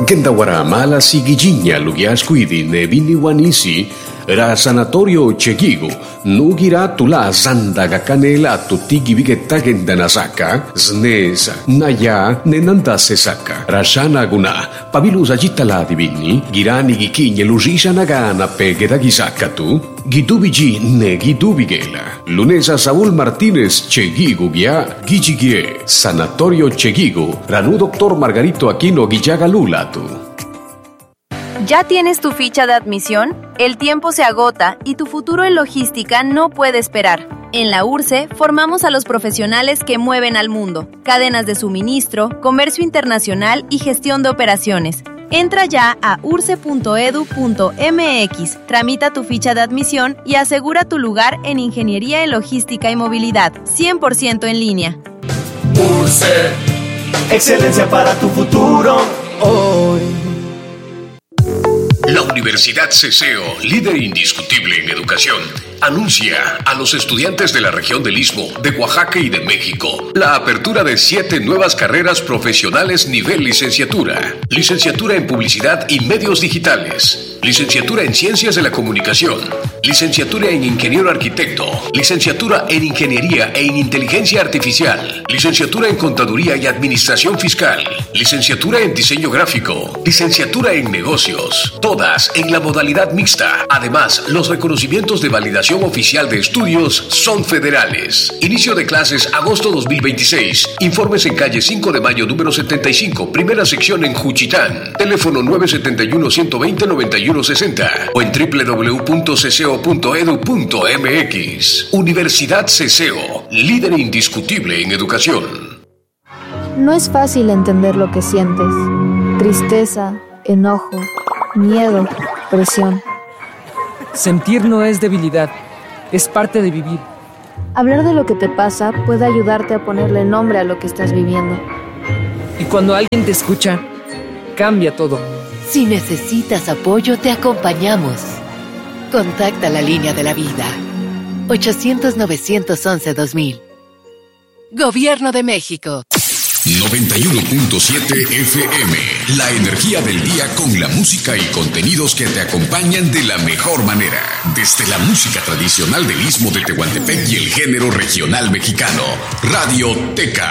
Gendawara mala sigijinya lugias kuidi ne bini wanisi ra sanatorio chegigo nugira tula zandaga kanela tutigi vigetta gendanasaka znesa naya nenanda sesaka rashana guna pabilusa jittala divini girani gikinye lusisa nagana pegeda gisaka tu gidubiji ne gidubigela lunesa Saúl Martínez chegigo gia gichigie sanatorio chegigo ranu doctor Margarito Aquino Guillaga Lula tu. ¿Ya tienes tu ficha de admisión? El tiempo se agota y tu futuro en logística no puede esperar. En la URSE formamos a los profesionales que mueven al mundo, cadenas de suministro, comercio internacional y gestión de operaciones. Entra ya a urse.edu.mx, tramita tu ficha de admisión y asegura tu lugar en Ingeniería en Logística y Movilidad, 100% en línea. URSE, excelencia para tu futuro hoy. La Universidad Ceseo, líder indiscutible en educación, anuncia a los estudiantes de la región del Istmo, de Oaxaca y de México la apertura de 7 nuevas carreras profesionales nivel licenciatura. Licenciatura en Publicidad y Medios Digitales, licenciatura en Ciencias de la Comunicación, licenciatura en Ingeniero Arquitecto, licenciatura en Ingeniería e en Inteligencia Artificial, licenciatura en Contaduría y Administración Fiscal, licenciatura en Diseño Gráfico, licenciatura en Negocios, todas en la modalidad mixta. Además, los reconocimientos de validación oficial de estudios son federales. Inicio de clases agosto 2026. Informes en calle 5 de mayo número 75, primera sección en Juchitán. Teléfono 971-120-9160 o en www.ceseo.edu.mx. Universidad Ceseo, líder indiscutible en educación. No es fácil entender lo que sientes. Tristeza, enojo, miedo, presión. Sentir no es debilidad, es parte de vivir. Hablar de lo que te pasa puede ayudarte a ponerle nombre a lo que estás viviendo. Y cuando alguien te escucha, cambia todo. Si necesitas apoyo, te acompañamos. Contacta la línea de la vida. 800-911-2000. Gobierno de México. 91.7 FM, la energía del día con la música y contenidos que te acompañan de la mejor manera. Desde la música tradicional del Istmo de Tehuantepec y el género regional mexicano, Radio Teca.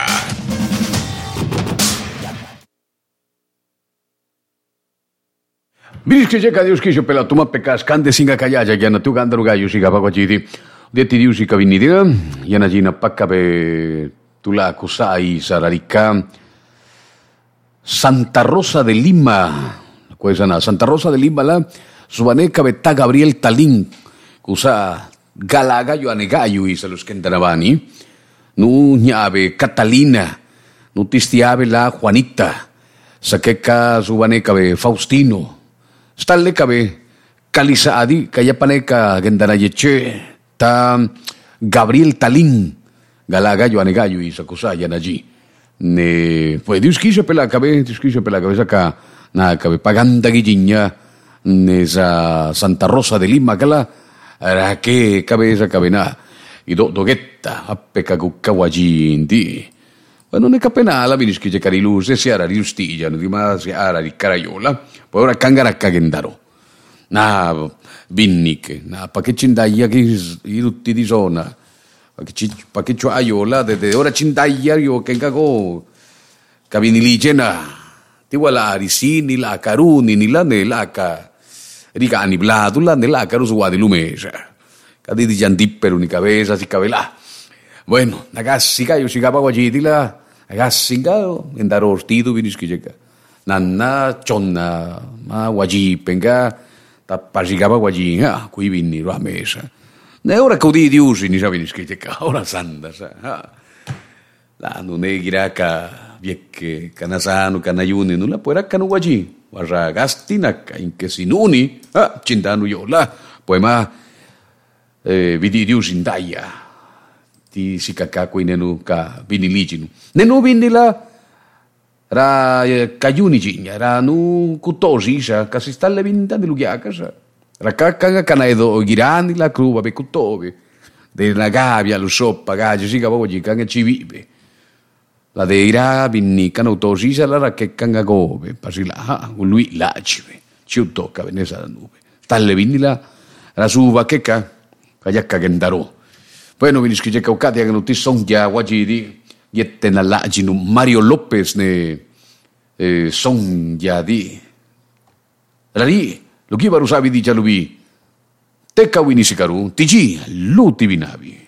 Miris que llega Dios que yo pela toma pecas cande singa callaya ya na tu gandaru gallo siga baguachidi de tidiusi kabinidira ya na jina pakabe tula kusai sararika Santa Rosa de Lima kuesana Santa Rosa de Lima la subaneca beta Gabriel Talín kusa galaga yo anegayo y se los kentanabani nu ñabe Catalina nu tistiabe la Juanita saqueca subaneca be Faustino stalle kabe kalisaadi kayapaneca gendanayeche ta Gabriel Talín galaga yo anegayo y sakusayan allí ne pues Dios quiso pela cabeza acá na cabe paganda guiña nesa Santa Rosa de Lima cala era que cabeza cabena y doguetta appeca cuccawagindi bueno ne capena la vinis que carilu se ara riustilla no dimas ara di carayola poi ora cangara cagendaro na vinnike na pa che cindaglia che i tutti di zona pa che c'ho aiola de ora cindaglia io che cago cabini ligena ti wala risini la caruni ni la nella ca rigani bladula nella caru suadi lumesa cadi di giandippero ni cabeza si cabela bueno ragazzi io si capa guagiti la ragazzi endaro ortido vinis che llega nanna chonna ma guagi penga ta pasigaba guagi qui vinni la mesa ne ora codi di usi ni sabi che llega ora sanda sa la non è giraka viecche canasano canayuni non la puoi raccanu guagi warra gastina in che sinuni cindanu io la poi ma vidi di usi indaia ti si kakako inenu ka viniliginu nenu vinila ra kayuni jinya ra nu kutosi sa kasi stalle vinta di lugiaka sa ra kakanga kanaedo girani la cruba be kutobe de la gabbia lo soppa gaji si kabo jikanga ci vive La de ira vinni canautosi se la che cangagobe, pasila, lui lacive, ci tocca venesa la nube. Talle vinni la suva che kayakka gendaro. Bueno, vinisque je caucatia que no ti son ya wajidi, yette na lajinu Mario López ne son ya di. Rari, lo que iba a usar di jalubi. Te kawini sikaru, tiji, luti binabi.